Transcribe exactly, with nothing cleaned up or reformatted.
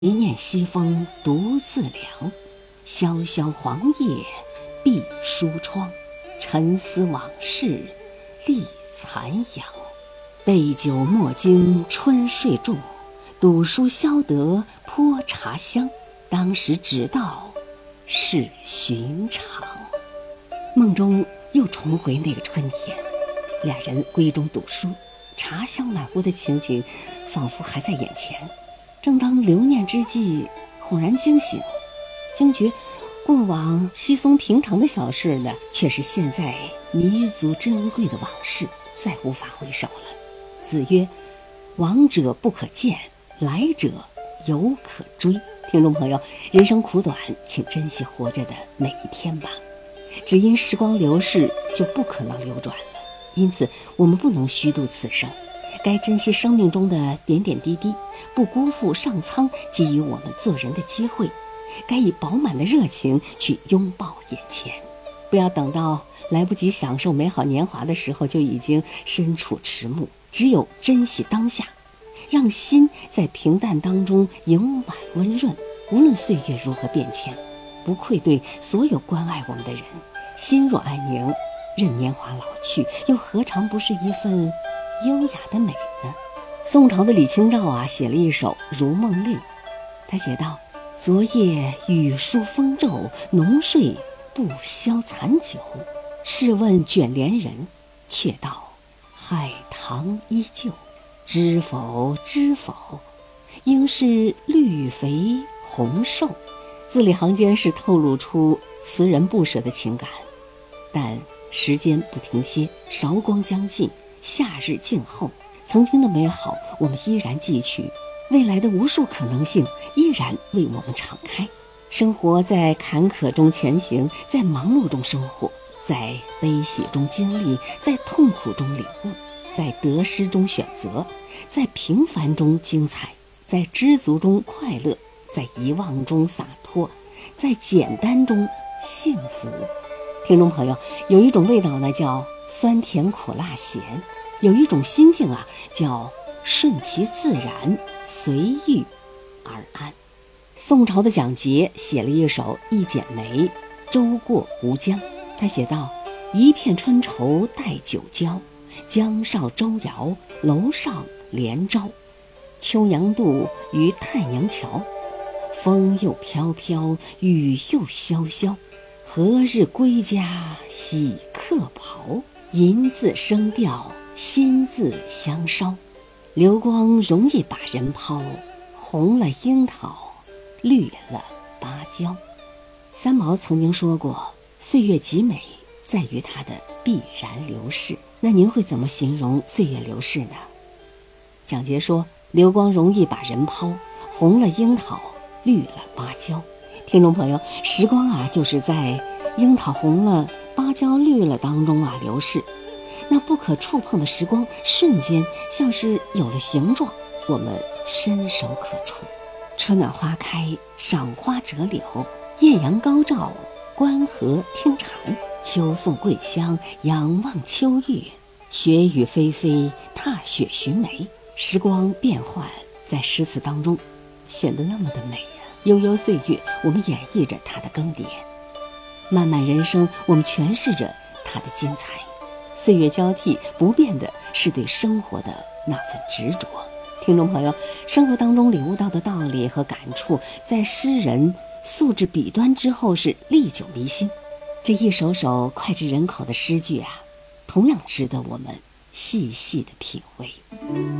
一念西风独自凉，萧萧黄叶闭疏窗。沉思往事立残阳，备酒莫惊春睡重，赌书消得泼茶香。当时只道是寻常。梦中又重回那个春天，俩人闺中读书，茶香满屋的情景仿佛还在眼前。正当留念之际，恍然惊醒，惊觉过往稀松平常的小事呢，却是现在弥足珍贵的往事，再无法回首了。子曰：往者不可见，来者犹可追。听众朋友，人生苦短，请珍惜活着的每一天吧。只因时光流逝，就不可能流转了，因此我们不能虚度此生，该珍惜生命中的点点滴滴，不辜负上苍给予我们做人的机会，该以饱满的热情去拥抱眼前，不要等到来不及享受美好年华的时候就已经身处迟暮。只有珍惜当下，让心在平淡当中盈满温润，无论岁月如何变迁，不愧对所有关爱我们的人。心若安宁，任年华老去，又何尝不是一份优雅的美呢？宋朝的李清照啊，写了一首《如梦令》，他写道：昨夜雨疏风骤，浓睡不消残酒。试问卷帘人，却道海棠依旧。知否知否，应是绿肥红瘦。字里行间是透露出词人不舍的情感。但时间不停歇，韶光将尽，夏日静候，曾经的美好我们依然记取，未来的无数可能性依然为我们敞开。生活在坎坷中前行，在忙碌中生活，在悲喜中经历，在痛苦中领悟，在得失中选择，在平凡中精彩，在知足中快乐，在遗忘中洒脱，在简单中幸福。听众朋友，有一种味道呢叫酸甜苦辣咸，有一种心境啊叫顺其自然，随遇而安。宋朝的蒋捷写了一首《一剪梅·舟过吴江》，他写道：一片春愁待酒浇，江上舟摇，楼上连招。秋阳渡于太娘桥，风又飘飘，雨又潇潇。何日归家洗客袍？银字声调，心字相烧。流光容易把人抛，红了樱桃，绿了芭蕉。三毛曾经说过，岁月极美，在于它的必然流逝。那您会怎么形容岁月流逝呢？蒋捷说，流光容易把人抛，红了樱桃，绿了芭蕉。听众朋友，时光啊，就是在樱桃红了芭蕉绿了当中啊流逝。那不可触碰的时光瞬间像是有了形状，我们伸手可触。春暖花开，赏花折柳，艳阳高照，观河听蝉。秋送桂香，仰望秋月。雪雨霏霏，踏雪寻梅。时光变幻在诗词当中显得那么的美呀、啊！悠悠岁月，我们演绎着它的更迭；漫漫人生，我们诠释着它的精彩。岁月交替，不变的是对生活的那份执着。听众朋友，生活当中领悟到的道理和感触，在诗人诉至笔端之后是历久弥新。这一首首脍炙人口的诗句啊，同样值得我们细细的品味。